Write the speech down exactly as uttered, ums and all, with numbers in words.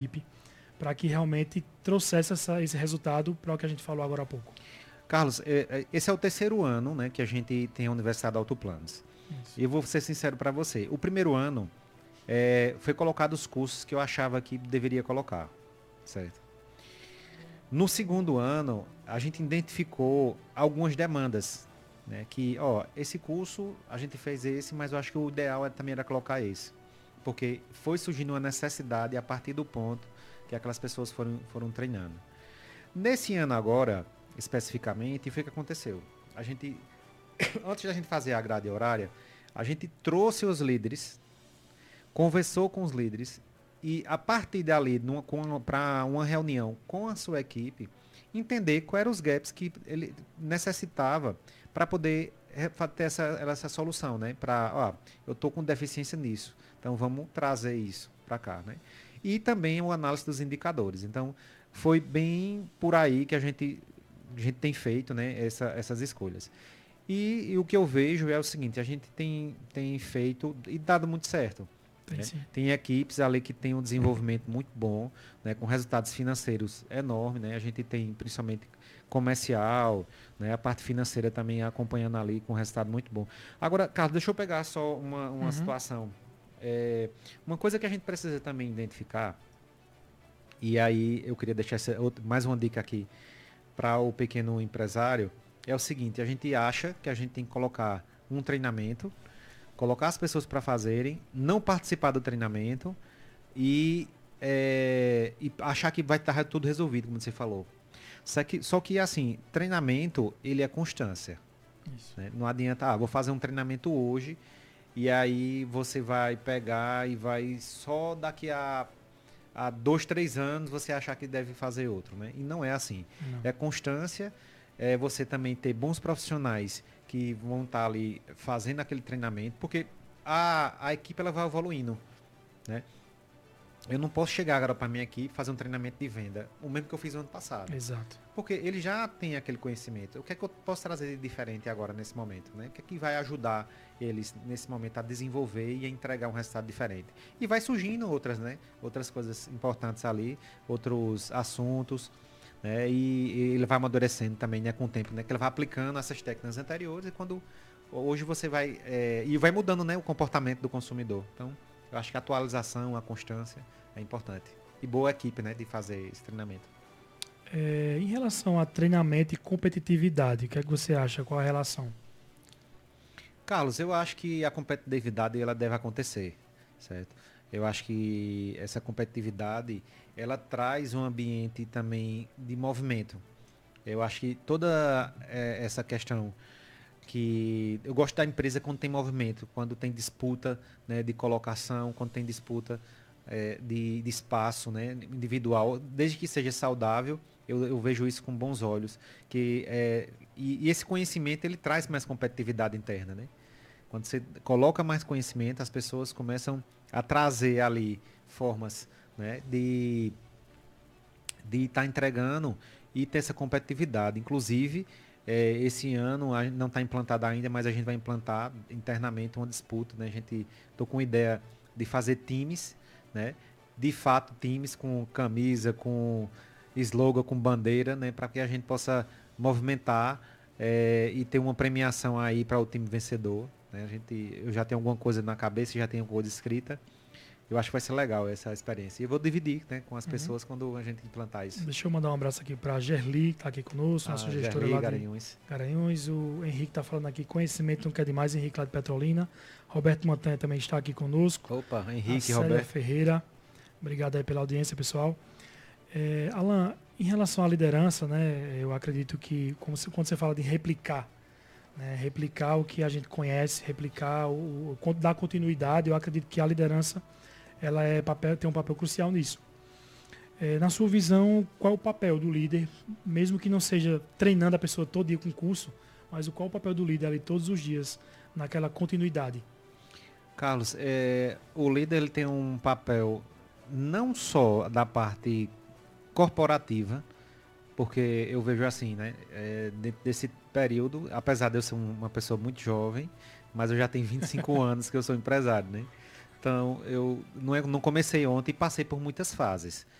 equipe, para que realmente trouxesse essa, esse resultado para o que a gente falou agora há pouco. Carlos, esse é o terceiro ano, né, que a gente tem a Universidade Alto Planos. Isso. E eu vou ser sincero para você. O primeiro ano é, foi colocado os cursos que eu achava que deveria colocar, certo? No segundo ano, a gente identificou algumas demandas, né, que, ó, esse curso, a gente fez esse, mas eu acho que o ideal é, também era colocar esse. Porque foi surgindo uma necessidade a partir do ponto que aquelas pessoas foram, foram treinando. Nesse ano agora, especificamente, foi o que aconteceu. A gente, antes da gente fazer a grade horária, a gente trouxe os líderes, conversou com os líderes e a partir dali, para uma reunião com a sua equipe, entender quais eram os gaps que ele necessitava para poder ter essa, essa solução, né? Para, ó, eu estou com deficiência nisso, então vamos trazer isso para cá, né? E também o análise dos indicadores. Então, foi bem por aí que a gente, a gente tem feito, né, essa, essas escolhas. E, e o que eu vejo é o seguinte, a gente tem, tem feito e dado muito certo. Tem, né? Tem equipes ali que têm um desenvolvimento muito bom, né, com resultados financeiros enormes. Né? A gente tem principalmente comercial, né, a parte financeira também acompanhando ali com um resultado muito bom. Agora, Carlos, deixa eu pegar só uma, uma uhum. situação. É, uma coisa que a gente precisa também identificar, e aí eu queria deixar essa, outra, mais uma dica aqui para o pequeno empresário, é o seguinte, a gente acha que a gente tem que colocar um treinamento, colocar as pessoas para fazerem, não participar do treinamento e, é, e achar que vai estar tudo resolvido, como você falou. Só que, só que assim, treinamento, ele é constância. Né? Não adianta, ah, vou fazer um treinamento hoje e aí você vai pegar e vai só daqui a, a dois, três anos você achar que deve fazer outro. Né? E não é assim. Não. É constância, é você também ter bons profissionais que vão estar ali fazendo aquele treinamento, porque a, a equipe ela vai evoluindo, né? Eu não posso chegar agora para a minha equipe e fazer um treinamento de venda, o mesmo que eu fiz no ano passado. Exato. Porque ele já tem aquele conhecimento. O que é que eu posso trazer de diferente agora nesse momento? Né? O que é que vai ajudar eles nesse momento a desenvolver e a entregar um resultado diferente? E vai surgindo outras, né? Outras coisas importantes ali, outros assuntos. Né? E, e ele vai amadurecendo também, né, com o tempo, né? Que ele vai aplicando essas técnicas anteriores e quando hoje você vai é, e vai mudando, né, o comportamento do consumidor. Então, eu acho que a atualização, a constância é importante e boa equipe, né, de fazer esse treinamento. É, em relação a treinamento e competitividade, o que é que você acha? Qual a relação? Carlos, eu acho que a competitividade ela deve acontecer, certo? Eu acho que essa competitividade ela traz um ambiente também de movimento. Eu acho que toda é, essa questão que eu gosto da empresa quando tem movimento, quando tem disputa, né, de colocação, quando tem disputa é, de, de espaço, né, individual, desde que seja saudável, eu, eu vejo isso com bons olhos. Que, é, e, e esse conhecimento ele traz mais competitividade interna, né? Quando você coloca mais conhecimento, as pessoas começam a trazer ali formas, né, de de estar tá entregando e ter essa competitividade. Inclusive, é, esse ano a gente não está implantado ainda, mas a gente vai implantar internamente uma disputa. Né? A gente estou com ideia de fazer times, né? De fato, times com camisa, com slogan, com bandeira, né? Para que a gente possa movimentar é, e ter uma premiação aí para o time vencedor. Né? A gente, eu já tenho alguma coisa na cabeça, já tenho coisa escrita. Eu acho que vai ser legal essa experiência. E eu vou dividir, né, com as uhum. pessoas quando a gente implantar isso. Deixa eu mandar um abraço aqui para a Gerli, que está aqui conosco, ah, nossa gestora Gerli, lá Garanhuns. de Garanhuns. O Henrique está falando aqui, conhecimento não quer demais, Henrique lá de Petrolina. Roberto Montanha também está aqui conosco. Opa, Henrique, a Roberto. Ferreira. Obrigado aí pela audiência, pessoal. É, Alan, em relação à liderança, né, eu acredito que como você, quando você fala de replicar, né, replicar o que a gente conhece, replicar, o, dar continuidade, eu acredito que a liderança ela é papel, tem um papel crucial nisso. É, na sua visão, qual é o papel do líder, mesmo que não seja treinando a pessoa todo dia com curso, mas qual é o papel do líder ali todos os dias, naquela continuidade? Carlos, é, o líder ele tem um papel não só da parte corporativa, porque eu vejo assim, né, é, dentro desse período, apesar de eu ser uma pessoa muito jovem, mas eu já tenho vinte e cinco anos que eu sou empresário, né? Então, eu não, é, não comecei ontem e passei por muitas fases.